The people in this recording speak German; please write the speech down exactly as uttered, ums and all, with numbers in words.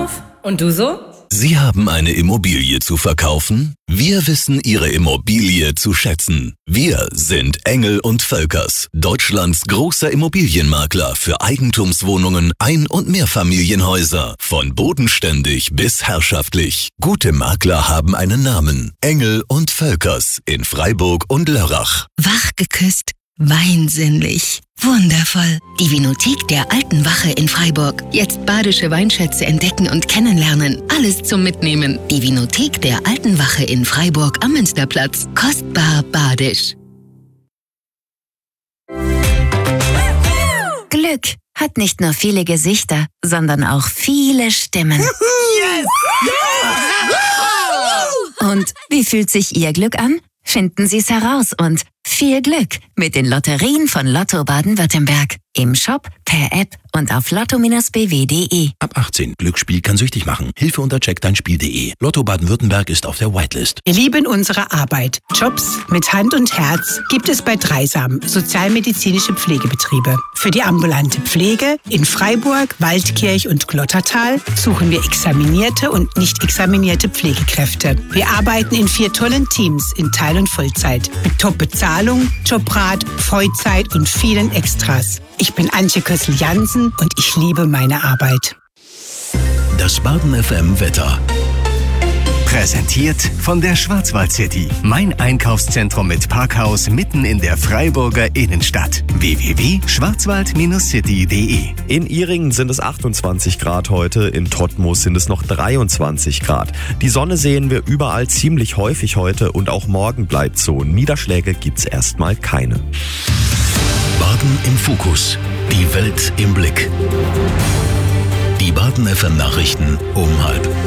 auf. Und du so? Sie haben eine Immobilie zu verkaufen? Wir wissen Ihre Immobilie zu schätzen. Wir sind Engel und Völkers, Deutschlands großer Immobilienmakler für Eigentumswohnungen, Ein- und Mehrfamilienhäuser. Von bodenständig bis herrschaftlich. Gute Makler haben einen Namen. Engel und Völkers in Freiburg und Lörrach. Wach geküsst, weinsinnlich. Wundervoll. Die Vinothek der Alten Wache in Freiburg. Jetzt badische Weinschätze entdecken und kennenlernen. Alles zum Mitnehmen. Die Vinothek der Alten Wache in Freiburg am Münsterplatz. Kostbar badisch. Glück hat nicht nur viele Gesichter, sondern auch viele Stimmen. Yes! Ja! Und wie fühlt sich Ihr Glück an? Finden Sie es heraus und viel Glück mit den Lotterien von Lotto Baden-Württemberg. Im Shop, per App und auf lotto Bindestrich b w punkt d e. Ab achtzehn. Glücksspiel kann süchtig machen. Hilfe unter check dein spiel punkt d e. Lotto Baden-Württemberg ist auf der Whitelist. Wir lieben unsere Arbeit. Jobs mit Hand und Herz gibt es bei Dreisam, sozialmedizinische Pflegebetriebe. Für die ambulante Pflege in Freiburg, Waldkirch und Glottertal suchen wir examinierte und nicht examinierte Pflegekräfte. Wir arbeiten in vier tollen Teams in Teil- und Vollzeit. Mit Top-Bezahlung, Jobrat, Freizeit und vielen Extras. Ich bin Antje Kössel-Jansen und ich liebe meine Arbeit. Das Baden F M Wetter. Präsentiert von der Schwarzwald City. Mein Einkaufszentrum mit Parkhaus mitten in der Freiburger Innenstadt. w w w punkt schwarzwald city punkt d e. In Ihringen sind es achtundzwanzig Grad heute, in Todtmoos sind es noch dreiundzwanzig Grad. Die Sonne sehen wir überall ziemlich häufig heute und auch morgen bleibt so. Niederschläge gibt's erstmal keine. Baden im Fokus. Die Welt im Blick. Die Baden F M Nachrichten um halb.